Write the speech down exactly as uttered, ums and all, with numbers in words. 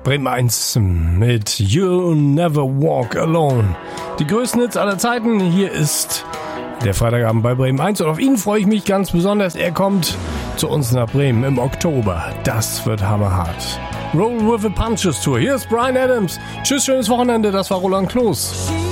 Bremen eins mit You'll Never Walk Alone. Die größten Hits aller Zeiten. Hier ist der Freitagabend bei Bremen eins und auf ihn freue ich mich ganz besonders. Er kommt zu uns nach Bremen im Oktober. Das wird hammerhart. Roll with the Punches Tour. Hier ist Bryan Adams. Tschüss, schönes Wochenende. Das war Roland Kloß.